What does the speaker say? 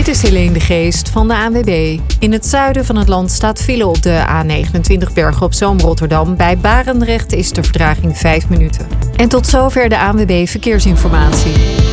Dit is Helene de Geest van de ANWB. In het zuiden van het land staat file op de A29 Bergen op Zoom Rotterdam. Bij Barendrecht is de vertraging 5 minuten. En tot zover de ANWB Verkeersinformatie.